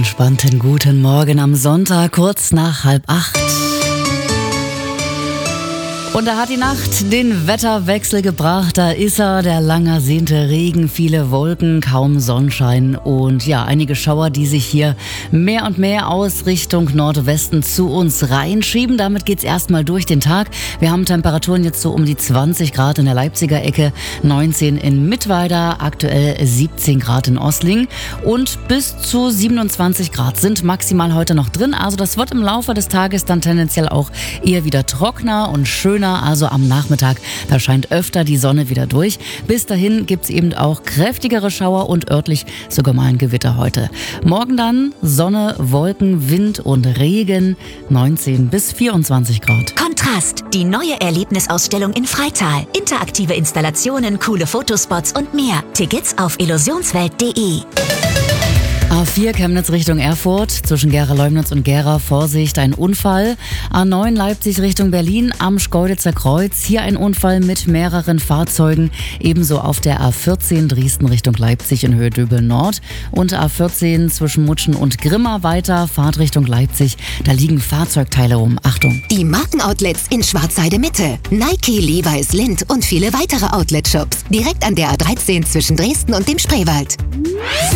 entspannten guten Morgen am Sonntag, kurz nach 7:30. Und da hat die Nacht den Wetterwechsel gebracht. Da ist er, der lang ersehnte Regen, viele Wolken, kaum Sonnenschein und ja, einige Schauer, die sich hier mehr und mehr aus Richtung Nordwesten zu uns reinschieben. Damit geht's erstmal durch den Tag. Wir haben Temperaturen jetzt so um die 20 Grad in der Leipziger Ecke, 19 in Mittweida, aktuell 17 Grad in Ossling und bis zu 27 Grad sind maximal heute noch drin. Also das wird im Laufe des Tages dann tendenziell auch eher wieder trockener und schöner. Also am Nachmittag, da scheint öfter die Sonne wieder durch. Bis dahin gibt's eben auch kräftigere Schauer und örtlich sogar mal ein Gewitter heute. Morgen dann Sonne, Wolken, Wind und Regen, 19 bis 24 Grad. Kontrast, die neue Erlebnisausstellung in Freital. Interaktive Installationen, coole Fotospots und mehr. Tickets auf illusionswelt.de. A4 Chemnitz Richtung Erfurt, zwischen Gera-Leumnitz und Gera, Vorsicht, ein Unfall. A9 Leipzig Richtung Berlin, am Schkeuditzer Kreuz, hier ein Unfall mit mehreren Fahrzeugen. Ebenso auf der A14 Dresden Richtung Leipzig in Höhe Döbel Nord. Und A14 zwischen Mutschen und Grimma weiter, Fahrt Richtung Leipzig. Da liegen Fahrzeugteile rum. Achtung! Die Markenoutlets in Schwarzheide Mitte. Nike, Levi's, Lindt und viele weitere Outlet-Shops. Direkt an der A13 zwischen Dresden und dem Spreewald.